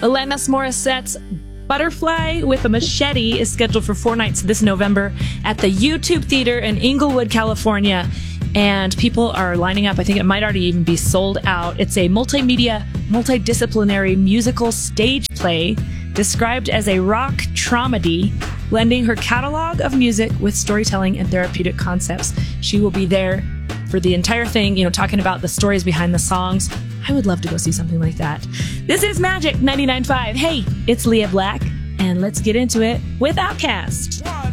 Alanis Morissette's Butterfly with a Machete is scheduled for 4 nights this November at the YouTube Theater in Inglewood, California. And people are lining up. I think it might already even be sold out. It's a multimedia, multidisciplinary musical stage play described as a rock traumedy, blending her catalog of music with storytelling and therapeutic concepts. She will be there for the entire thing, talking about the stories behind the songs. I would love to go see something like that. This is Magic 99.5. Hey, it's Leah Black, and let's get into it with Outkast.